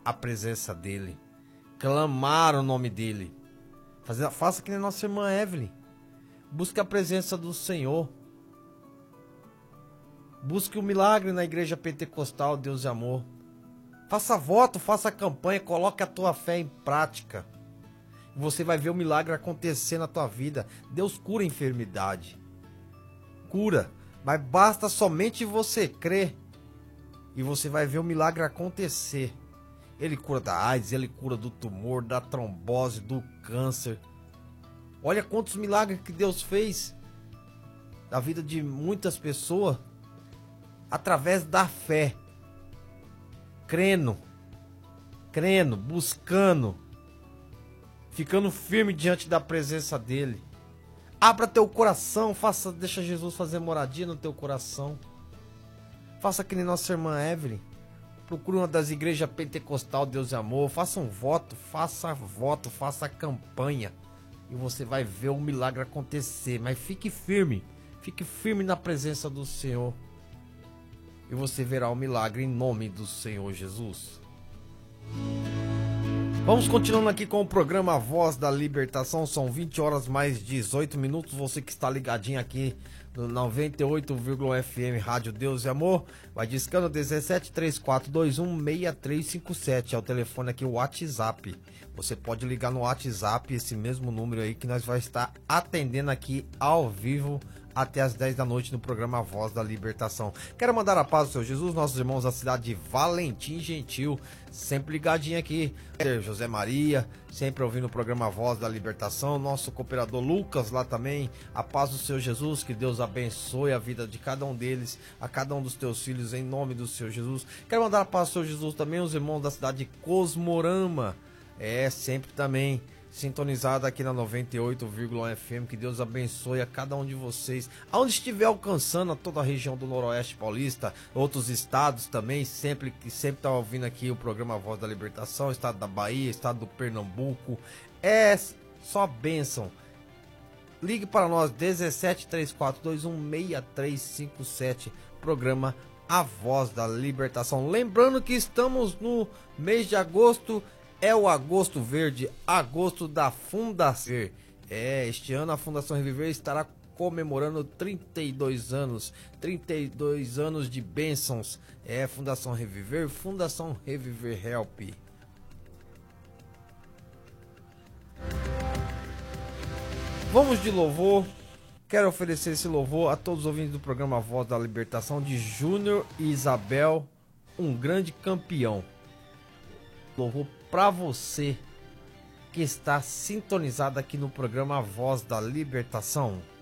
a presença dele, clamar o nome dele. Faça que nem nossa irmã Evelyn. Busque a presença do Senhor. Busque o milagre na igreja pentecostal Deus e Amor. Faça voto, faça campanha, coloque a tua fé em prática. Você vai ver o milagre acontecer na tua vida. Deus cura a enfermidade. Cura. Mas basta somente você crer. E você vai ver o milagre acontecer. Ele cura da AIDS, ele cura do tumor, da trombose, do câncer. Olha quantos milagres que Deus fez na vida de muitas pessoas através da fé. Crendo, buscando, ficando firme diante da presença dele. Abra teu coração, deixa Jesus fazer moradia no teu coração. Faça que nem nossa irmã Evelyn. Procure uma das igrejas pentecostal Deus e Amor. Faça um voto, faça campanha. E você vai ver o milagre acontecer. Mas fique firme na presença do Senhor. E você verá o milagre em nome do Senhor Jesus. Vamos continuando aqui com o programa Voz da Libertação. São 20 horas mais 18 minutos. Você que está ligadinho aqui no 98,1 FM Rádio Deus e Amor, vai discando 17 3421 6357. É o telefone aqui, o WhatsApp. Você pode ligar no WhatsApp, esse mesmo número aí, que nós vai estar atendendo aqui ao vivo até as 10 da noite no programa Voz da Libertação. Quero mandar a paz do Senhor Jesus, nossos irmãos da cidade de Valentim Gentil, sempre ligadinho aqui. José Maria, sempre ouvindo o programa Voz da Libertação. Nosso cooperador Lucas lá também. A paz do Senhor Jesus, que Deus abençoe a vida de cada um deles, a cada um dos teus filhos, em nome do Senhor Jesus. Quero mandar a paz do Senhor Jesus também aos irmãos da cidade de Cosmorama. Sempre também sintonizado aqui na 98,1 FM. Que Deus abençoe a cada um de vocês, aonde estiver alcançando a toda a região do Noroeste Paulista, outros estados também, sempre tá ouvindo aqui o programa Voz da Libertação, estado da Bahia, estado do Pernambuco. É só bênção. Ligue para nós, 17 3421 6357, programa A Voz da Libertação. Lembrando que estamos no mês de agosto. É o Agosto Verde, agosto da Fundação. Este ano a Fundação Reviver estará comemorando 32 anos de bênçãos. Fundação Reviver Help. Vamos de louvor. Quero oferecer esse louvor a todos os ouvintes do programa Voz da Libertação, de Júnior e Isabel, um grande campeão. Louvor para você que está sintonizado aqui no programa Voz da Libertação.